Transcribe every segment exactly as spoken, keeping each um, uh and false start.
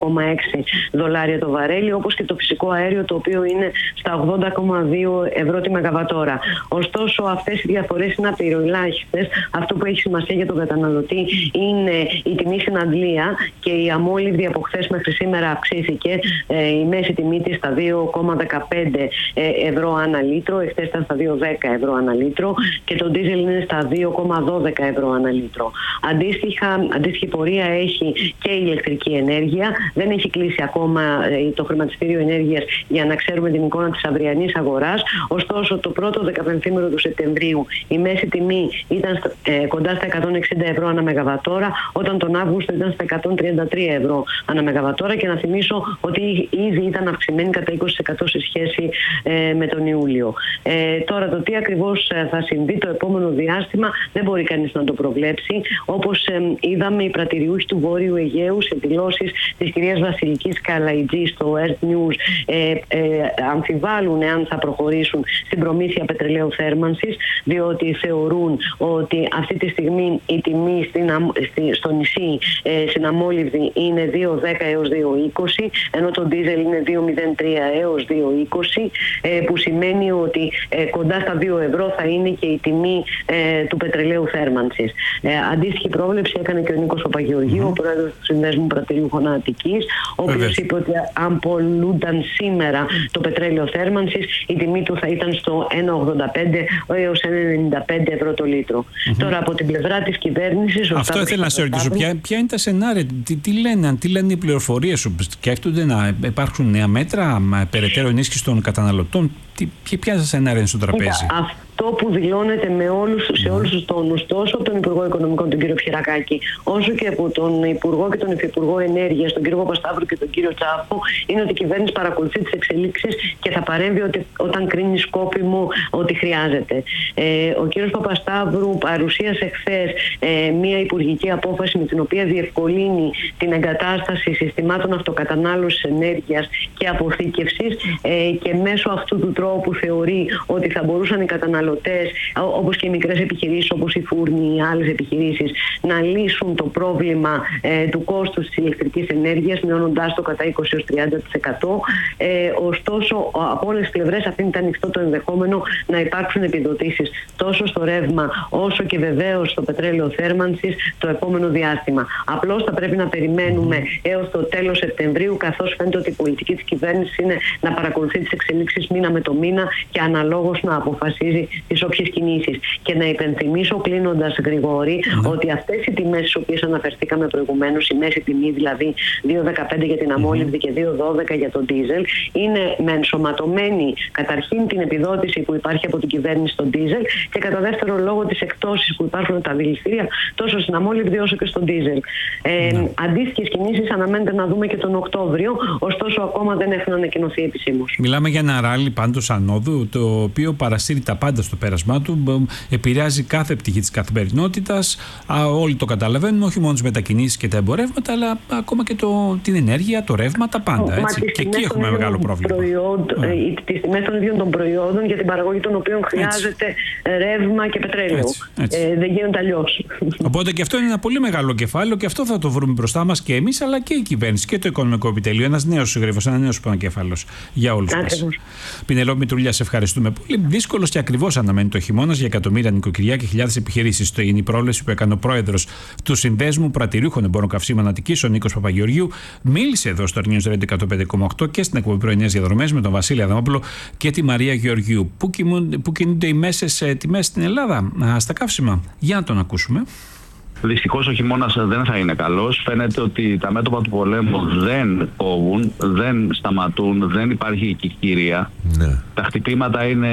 κόμμα έξι δολάρια το βαρέλι, όπως και το φυσικό αέριο, το οποίο είναι στα ογδόντα κόμμα δύο ευρώ τη μεγαβατόρα. Ωστόσο, αυτές οι διαφορές είναι απειροελάχιστες. Αυτό που έχει σημασία για τον καταναλωτή είναι η τιμή στην Αντλία, και η αμόλυβδη από χθες μέχρι σήμερα αυξήθηκε. Ε, η μέση τιμή της στα δύο κόμμα δεκαπέντε ευρώ ανά λίτρο, εχθές ήταν στα δύο κόμμα δέκα ευρώ ανά λίτρο, και το ντίζελ είναι στα δύο κόμμα δώδεκα ευρώ ανά λίτρο. Αντίστοιχα, αντίστοιχη πορεία έχει και η ηλεκτρική ενέργεια. Δεν έχει κλείσει ακόμα το χρηματιστήριο ενέργειας για να ξέρουμε την εικόνα της αυριανής αγοράς. Ωστόσο, το πρώτο δεκαπενθήμερο του Σεπτεμβρίου η μέση τιμή ήταν ε, κοντά στα εκατόν εξήντα ευρώ ανά μεγαβατόρα, όταν τον Αύγουστο ήταν στα εκατόν τριάντα τρία ευρώ ανά μεγαβατόρα, και να θυμίσω ότι ήδη ήταν αυξημένη κατά είκοσι τοις εκατό σε σχέση ε, με τον Ιούλιο. Ε, τώρα, το τι ακριβώς θα συμβεί το επόμενο διάστημα δεν μπορεί κανείς να το προβλέψει. Όπως ε, είδαμε, οι πρατηριούχοι του Βόρειου Αιγαίου σε δηλώσεις της κυρίας Βασιλικής Καλαϊτζή στο Earth News ε, ε, αμφιβάλλουν εάν θα προχωρήσουν στην προμήθεια πετρελαίου θέρμανσης, διότι θεωρούν ότι αυτή τη στιγμή η τιμή στην, στη, στο νησί ε, στην αμόλυβδη είναι δύο κόμμα δέκα έως δύο κόμμα είκοσι, ενώ το ντίζελ είναι δύο κόμμα μηδέν τρία έως δύο κόμμα είκοσι, ε, που σημαίνει ότι ε, κοντά στα δύο ευρώ θα είναι και η τιμή ε, του πετρελαίου θέρμανσης. Ε, αντίστοιχη πρόβλεψη έκανε και ο Νίκος Παπαγεωργίου, mm-hmm. ο πρόεδρος του Συνδέσμου Πρατηριούχων Αττικής, ο οποίος είπε ότι αν πολλούνταν σήμερα το πετρέλαιο θέρμανσης, η τιμή του θα ήταν στο ένα κόμμα ογδόντα πέντε έως ένα κόμμα ενενήντα πέντε ευρώ το λίτρο. Mm-hmm. Τώρα, από την πλευρά της κυβέρνησης... Αυτό ήθελα να σε ρωτήσω. Ποια, ποια είναι τα σενάρια, τι, τι, λένε, τι λένε οι πληροφορίες σου, σκέφτονται να υπάρξουν νέα μέτρα, περαιτέρω ενίσχυση των καταναλωτών, τι, ποια σενάρια είναι στο τραπέζι? Αυτό που δηλώνεται με όλους, σε όλους τους τόνους, τόσο από τον Υπουργό Οικονομικών, τον κύριο Ψηρακάκη, όσο και από τον Υπουργό και τον Υφυπουργό Ενέργειας, τον κύριο Παπασταύρου και τον κύριο Τσάφο, είναι ότι η κυβέρνηση παρακολουθεί τις εξελίξεις και θα παρέμβει ότι, όταν κρίνει σκόπιμο ότι χρειάζεται. Ε, ο κύριος Παπασταύρου παρουσίασε χθες ε, μία υπουργική απόφαση με την οποία διευκολύνει την εγκατάσταση συστημάτων αυτοκατανάλωσης ενέργειας και αποθήκευσης, ε, και μέσω αυτού του τρόπου θεωρεί ότι θα μπορούσαν οι καταναλωτές, όπως και οι μικρές επιχειρήσεις όπως η Φούρνη ή άλλες επιχειρήσεις, να λύσουν το πρόβλημα ε, του κόστους της ηλεκτρικής ενέργειας, μειώνοντάς το κατά είκοσι έως τριάντα τοις εκατό. Ε, ωστόσο, από όλες τις πλευρές αφήνεται ανοιχτό το ενδεχόμενο να υπάρξουν επιδοτήσεις τόσο στο ρεύμα όσο και βεβαίως στο πετρέλαιο θέρμανσης το επόμενο διάστημα. Απλώς θα πρέπει να περιμένουμε έως το τέλος Σεπτεμβρίου, καθώς φαίνεται ότι η πολιτική της κυβέρνησης είναι να παρακολουθεί τις εξελίξεις μήνα με το μήνα και αναλόγως να αποφασίζει τις όποιες κινήσεις. Και να υπενθυμίσω, κλείνοντας, Γρηγόρη, mm-hmm. ότι αυτές οι τιμές στις οποίες αναφερθήκαμε προηγουμένως, η μέση τιμή δηλαδή δύο κόμμα δεκαπέντε για την αμόλυβδη mm-hmm. και δύο κόμμα δώδεκα για τον ντίζελ, είναι με ενσωματωμένη καταρχήν την επιδότηση που υπάρχει από την κυβέρνηση στον ντίζελ, και κατά δεύτερο λόγο τις εκτόσεις που υπάρχουν από τα δηληστήρια τόσο στην αμόλυβδη όσο και στον ντίζελ. Ε, mm-hmm. Αντίστοιχες κινήσεις αναμένεται να δούμε και τον Οκτώβριο, ωστόσο ακόμα δεν έχουν ανακοινωθεί επισήμως. Μιλάμε για ένα ράλι πάντως ανόδου, το οποίο παρασύρει τα πάντα στο πέρασμά του, επηρεάζει κάθε πτυχή της καθημερινότητας. Όλοι το καταλαβαίνουμε, όχι μόνο τις μετακινήσεις και τα εμπορεύματα, αλλά ακόμα και το, την ενέργεια, το ρεύμα, τα πάντα. Έτσι. Και εκεί έχουμε μεγάλο πρόβλημα. Προϊόντ, mm. Τις τιμές των ίδιων των προϊόντων για την παραγωγή των οποίων χρειάζεται έτσι. ρεύμα και πετρέλαιο. Έτσι. Έτσι. Ε, δεν γίνεται αλλιώς. Οπότε και αυτό είναι ένα πολύ μεγάλο κεφάλαιο, και αυτό θα το βρούμε μπροστά μας και εμείς, αλλά και η κυβέρνηση και το Οικονομικό Επιτελείο. Ένας νέος γρίφος, ένα νέος πονοκέφαλος για όλους μας. Πινελόπη Μητρουλιά, σε ευχαριστούμε πολύ. Δύσκολος και ακριβώς αναμένει το χειμώνας για εκατομμύρια νοικοκυριά και χιλιάδες επιχειρήσεις. Το είναι η πρόληψη που έκανε ο πρόεδρος του Συνδέσμου Πρατηριούχων Εμπόρων Καυσίμων Αττικής, ο Νίκος Παπαγεωργίου. Μίλησε εδώ στο News Radio εκατόν πέντε κόμμα οκτώ και στην εκπομπή Πρωινές Διαδρομές με τον Βασίλη Αδαμόπουλο και τη Μαρία Γεωργίου. Πού, πού κινούνται οι μέσες τιμές στην Ελλάδα στα καύσιμα? Για να τον ακούσουμε. Δυστυχώς ο χειμώνας δεν θα είναι καλός. Φαίνεται ότι τα μέτωπα του πολέμου δεν κόβουν, δεν σταματούν, δεν υπάρχει εκεχηρία. Ναι. Τα χτυπήματα είναι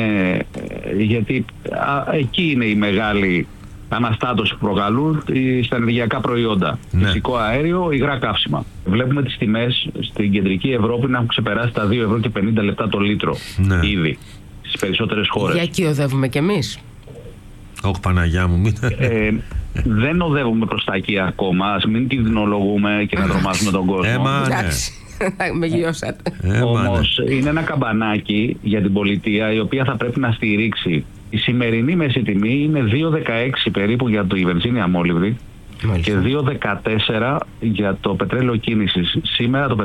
γιατί α, εκεί είναι η μεγάλη αναστάτωση που προκαλούν στα ενεργειακά προϊόντα. Ναι. Φυσικό αέριο, υγρά καύσιμα. Βλέπουμε τις τιμές στην κεντρική Ευρώπη να έχουν ξεπεράσει τα δύο ευρώ και πενήντα λεπτά το λίτρο. Ναι. Ήδη στις περισσότερες χώρες. Για εκεί οδεύουμε κι εμείς. Όχι, Παναγιά μου, μην... ε, δεν οδεύουμε προς τα εκεί ακόμα. Ας μην κινδυνολογούμε και να τρομάζουμε τον κόσμο. Έμα, εντάξει, με γιώσατε. Όμως είναι ένα καμπανάκι για την πολιτεία, η οποία θα πρέπει να στηρίξει. Η σημερινή μέση τιμή είναι δύο δεκαέξι περίπου για τη βενζίνη αμόλυβδη και δύο δεκατέσσερα για το πετρέλαιο κίνησης. Σήμερα το